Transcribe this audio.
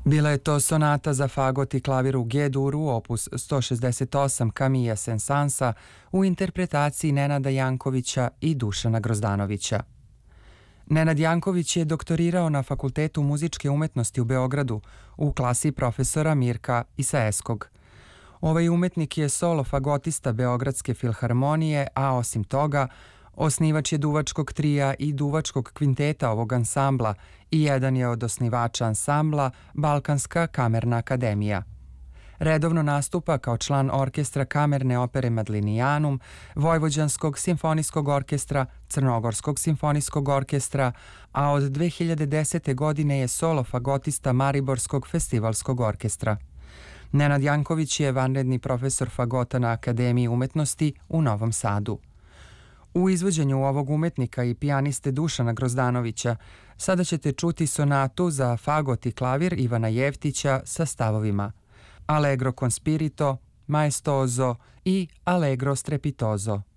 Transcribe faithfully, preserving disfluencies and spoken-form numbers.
Bila je to sonata za fagot i klavir u G-duru opus sto šezdeset osam Camilla Saint-Sansa u interpretaciji Nenada Jankovića i Dušana Grozdanovića. Nenad Janković je doktorirao na Fakultetu muzičke umetnosti u Beogradu u klasi profesora Mirka Isaeskog. Ovaj umetnik je solo fagotista Beogradske filharmonije, a osim toga, osnivač je duvačkog trija i duvačkog kvinteta ovog ansambla i jedan je od osnivača ansambla Balkanska kamerna akademija. Redovno nastupa kao član orkestra kamerne opere Madlinijanum, Vojvođanskog simfonijskog orkestra, Crnogorskog simfonijskog orkestra, a od dve hiljade desete. godine je solo fagotista Mariborskog festivalskog orkestra. Nenad Janković je vanredni profesor fagota na Akademiji umetnosti u Novom Sadu. U izvođenju ovog umetnika i pijaniste Dušana Grozdanovića sada ćete čuti sonatu za fagot i klavir Ivana Jevtića sa stavovima Allegro con spirito, maestoso i Allegro strepitoso.